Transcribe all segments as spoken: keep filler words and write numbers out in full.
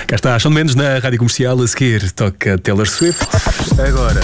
Cá está, Shawn Mendes na Rádio Comercial. A seguir toca Taylor Swift. Agora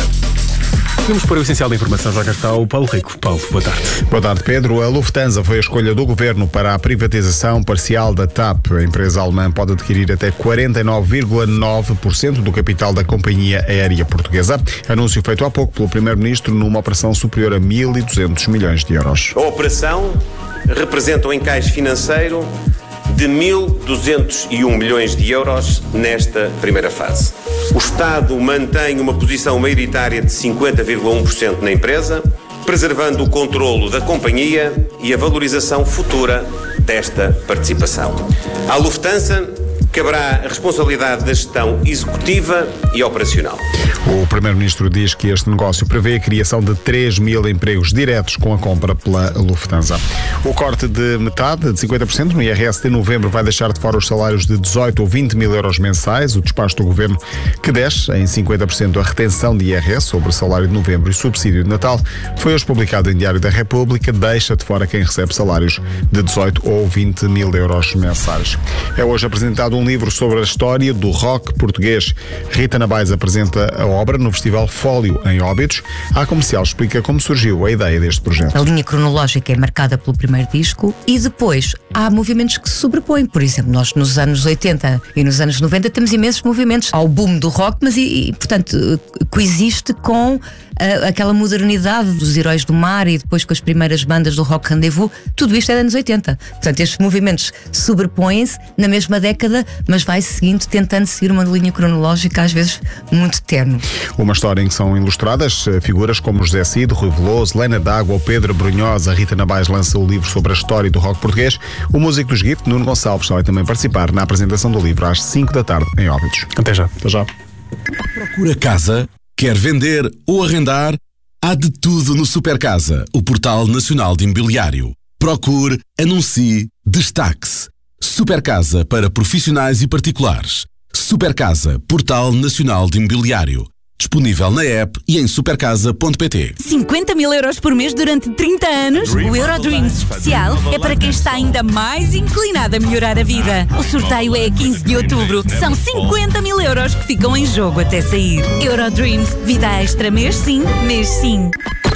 vamos para o essencial da informação. Já cá está o Paulo Rico. Paulo, boa tarde. Boa tarde, Pedro. A Lufthansa foi a escolha do governo para a privatização parcial da T A P. A empresa alemã pode adquirir até quarenta e nove vírgula nove por cento do capital da companhia aérea portuguesa. Anúncio feito há pouco pelo primeiro-ministro numa operação superior a mil e duzentos milhões de euros. A operação representa um encaixe financeiro de mil duzentos e um milhões de euros nesta primeira fase. O Estado mantém uma posição maioritária de cinquenta vírgula um por cento na empresa, preservando o controlo da companhia e a valorização futura desta participação. À Lufthansa caberá a responsabilidade da gestão executiva e operacional. O primeiro-ministro diz que este negócio prevê a criação de três mil empregos diretos com a compra pela Lufthansa. O corte de metade, de cinquenta por cento no I R S de novembro, vai deixar de fora os salários de dezoito ou vinte mil euros mensais. O despacho do governo, que desce em cinquenta por cento a retenção de I R S sobre o salário de novembro e subsídio de Natal, foi hoje publicado em Diário da República, deixa de fora quem recebe salários de dezoito ou vinte mil euros mensais. É hoje apresentado um livro sobre a história do rock português. Rita Nabais apresenta a obra no Festival Fólio, em Óbidos. A Comercial explica como surgiu a ideia deste projeto. A linha cronológica é marcada pelo primeiro disco e depois há movimentos que se sobrepõem. Por exemplo, nós nos anos oitenta e nos anos noventa temos imensos movimentos ao boom do rock, mas e, e portanto coexiste com uh, aquela modernidade dos Heróis do Mar e depois com as primeiras bandas do Rock Rendezvous. Tudo isto é de anos oitenta. Portanto, estes movimentos sobrepõem-se na mesma década, mas vai seguindo, tentando seguir uma linha cronológica às vezes muito terno. Uma história em que são ilustradas figuras como José Cid, Rui Veloso, Lena D'Água ou Pedro Brunhosa. A Rita Nabais lança o livro sobre a história do rock português. O músico dos Gift, Nuno Gonçalves, vai também participar na apresentação do livro às cinco da tarde em Óbidos. Até já. Até já. Procura casa? Quer vender ou arrendar? Há de tudo no Supercasa, o portal nacional de imobiliário. Procure, anuncie, destaque-se. Supercasa para profissionais e particulares. Supercasa, portal nacional de imobiliário. Disponível na app e em supercasa ponto pt. cinquenta mil euros por mês durante trinta anos? O Eurodreams especial é para quem está ainda mais inclinado a melhorar a vida. O sorteio é a quinze de outubro. São cinquenta mil euros que ficam em jogo até sair. Eurodreams, vida extra mês sim, mês sim.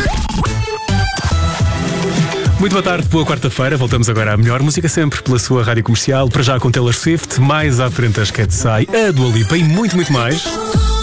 Muito boa tarde, boa quarta-feira. Voltamos agora à melhor música sempre pela sua Rádio Comercial. Para já com Taylor Swift, mais à frente as Cat Sai, a Dua Lipa e muito, muito mais.